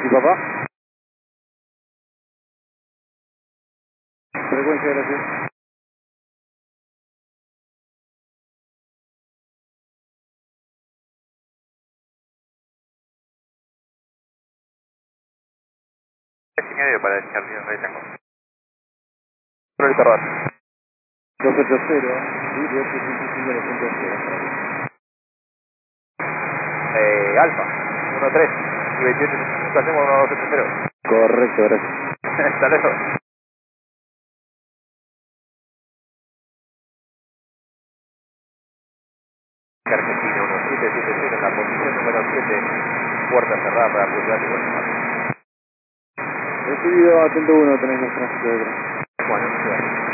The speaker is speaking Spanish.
Sí, papá. Frecuencia, gracias. Para el Charlie, ahí tengo. Florita Bar. 280, sí, 285 de 280. Alfa, 1-3 y 28 hacemos 1-2-7-0. Correcto, gracias. Hasta luego. Argentina 1770 en la posición número 7, puerta cerrada para cruzar y continuar. Recibido, atento 1, tenés los tránsito de atrás. Bueno, muchas gracias.